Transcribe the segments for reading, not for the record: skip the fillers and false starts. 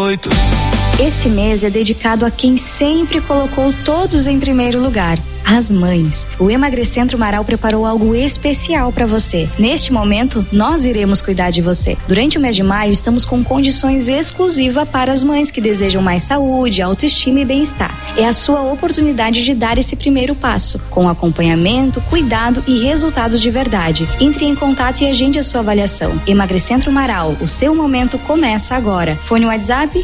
8. Esse mês é dedicado a quem sempre colocou todos em primeiro lugar, as mães. O Emagrecentro Marau preparou algo especial para você. Neste momento, nós iremos cuidar de você. Durante o mês de maio, estamos com condições exclusivas para as mães que desejam mais saúde, autoestima e bem-estar. É a sua oportunidade de dar esse primeiro passo, com acompanhamento, cuidado e resultados de verdade. Entre em contato e agende a sua avaliação. Emagrecentro Marau, o seu momento começa agora. Fone WhatsApp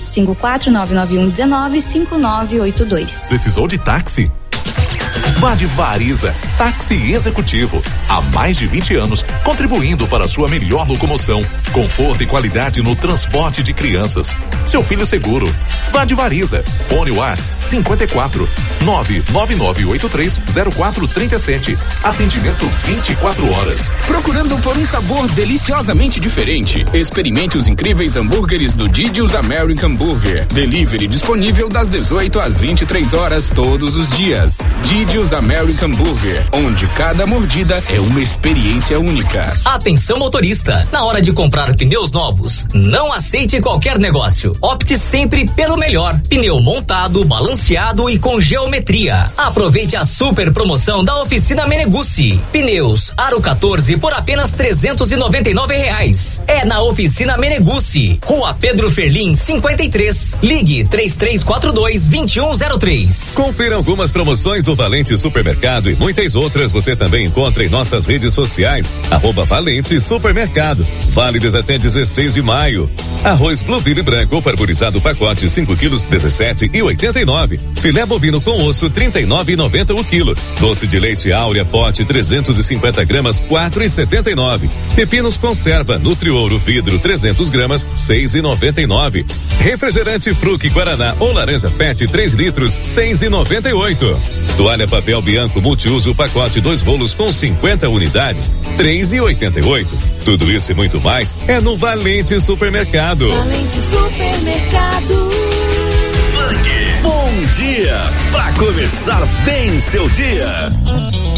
54991195982. Precisou de táxi? Vá de Variza, táxi executivo. Há mais de 20 anos, contribuindo para a sua melhor locomoção, conforto e qualidade no transporte de crianças. Seu filho seguro. Vá de Variza. Fone Whats 54 99983 0437. Atendimento 24 horas. Procurando por um sabor deliciosamente diferente? Experimente os incríveis hambúrgueres do Didi's American Burger. Delivery disponível das 18 às 23 horas todos os dias. Didi's American Burger, onde cada mordida é uma experiência única. Atenção motorista, na hora de comprar pneus novos, não aceite qualquer negócio. Opte sempre pelo melhor. Pneu montado, balanceado e com geometria. Aproveite a super promoção da Oficina Meneguzzi. Pneus Aro 14 por apenas R$399. É na Oficina Meneguzzi, Rua Pedro Ferlim 53. Ligue 3342-2103. Confira algumas promoções do Valente Supermercado e muitas outras você também encontra em nossas redes sociais, @Valente Supermercado. Válidas até 16 de maio. Arroz Blueville branco ou parborizado pacote 5 quilos 17,89. Filé bovino com osso 39,90 o quilo. Doce de leite Áurea pote 350 gramas 4,79. Pepinos conserva Nutriouro vidro 300 gramas 6,99. Refrigerante Fruc Guaraná ou laranja PET 3 litros 6,98. Toalha papel Bianco multiuso pacote 2 rolos com 50 unidades 3,88. Tudo isso e muito mais é no Valente Supermercado. Valente Supermercado. Bom dia pra começar bem seu dia.